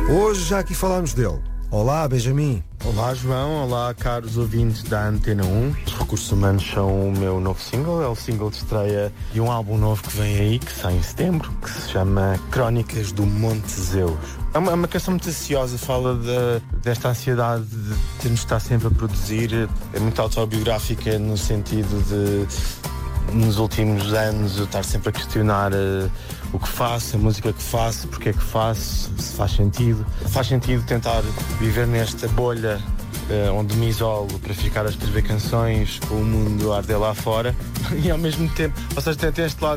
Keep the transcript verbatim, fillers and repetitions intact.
Hoje já aqui falámos dele. Olá, Benjamin. Olá, João. Olá, caros ouvintes da Antena um. Os Recursos Humanos são o meu novo single. É o single de estreia de um álbum novo que vem aí, que sai em setembro, que se chama Crónicas do Monte Zeus. É uma, é uma canção muito ansiosa, fala de, desta ansiedade de termos de estar sempre a produzir. É muito autobiográfica no sentido de, nos últimos anos, eu estar sempre a questionar uh, o que faço, a música que faço, porque é que faço, se faz sentido. Faz sentido tentar viver nesta bolha uh, onde me isolo para ficar a escrever canções com o mundo a arder lá fora e ao mesmo tempo, ou seja, tem, tem este lado